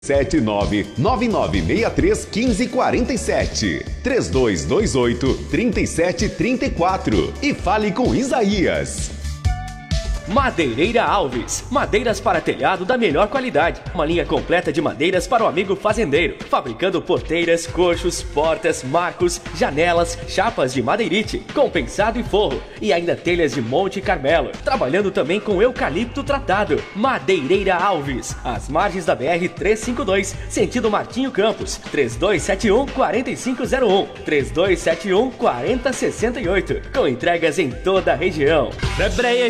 7999631547 3228-3734 e fale com Isaías. Madeireira Alves, madeiras para telhado da melhor qualidade. Uma linha completa de madeiras para o amigo fazendeiro, fabricando porteiras, coxos, portas, marcos, janelas, chapas de madeirite, compensado e forro, e ainda telhas de Monte Carmelo. Trabalhando também com eucalipto tratado. Madeireira Alves, às margens da BR-352, sentido Martinho Campos, 3271-4501, 3271-4068, com entregas em toda a região.